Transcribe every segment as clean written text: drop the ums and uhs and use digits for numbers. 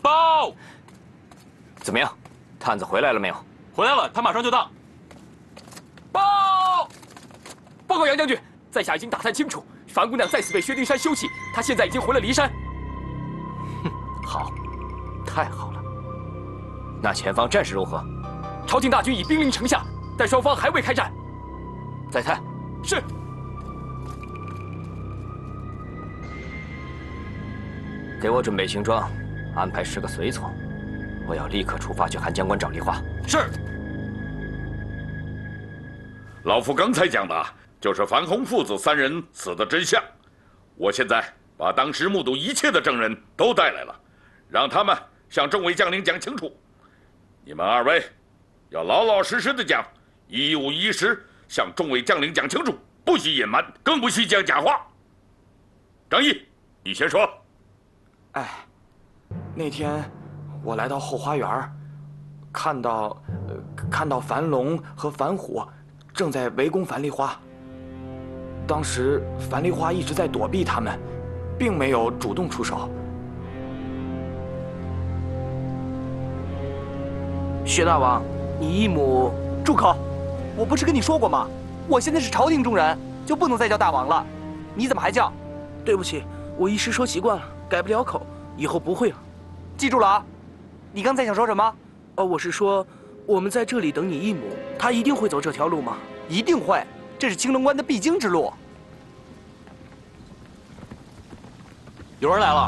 报。 怎么样，探子回来了没有？ 回来了，他马上就到。报！报告杨将军，在下已经打探清楚，樊姑娘在此被薛丁山休弃，她现在已经回了骊山。 哼，好，太好了。那前方战事如何？ 朝廷大军已兵临城下，但双方还未开战。 再探。 是。 给我准备行装，安排10个随从，我要立刻出发去韩江关找梨花。 是。 老夫刚才讲的就是樊洪父子3人死的真相。我现在把当时目睹一切的证人都带来了，让他们向众位将领讲清楚。你们2位要老老实实的讲，1五1十向众位将领讲清楚，不许隐瞒，更不许讲假话。张毅，你先说。 哎，那天我来到后花园，看到樊龙和樊虎正在围攻樊梨花。当时樊梨花一直在躲避他们，并没有主动出手。 薛大王，你义母…… 住口！我不是跟你说过吗？我现在是朝廷中人，就不能再叫大王了。你怎么还叫？ 对不起，我一时说习惯了，改不了口，以后不会了。 记住了啊！你刚才想说什么？ 哦，我是说，我们在这里等你义母，她一定会走这条路吗？ 一定会，这是青龙关的必经之路。 有人来了。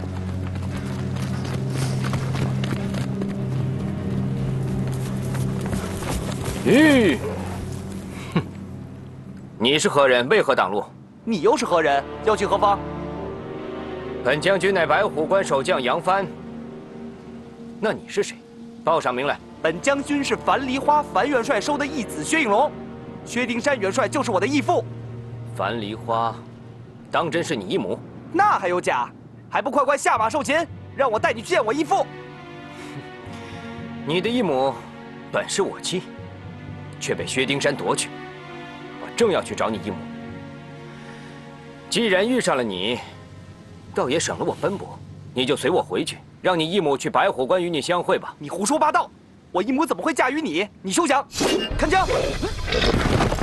哼，你是何人？为何挡路？ 你又是何人？要去何方？ 本将军乃白虎关守将杨帆。那你是谁？报上名来。 本将军是樊梨花樊元帅收的义子薛应龙，薛丁山元帅就是我的义父。 樊梨花，当真是你义母？ 那还有假？还不快快下马受擒，让我带你去见我义父。 你的义母本是我妻，却被薛丁山夺去。我正要去找你义母。既然遇上了你，倒也省了我奔波。你就随我回去，让你义母去白虎关与你相会吧。 你胡说八道！我义母怎么会嫁于你？你休想！看枪！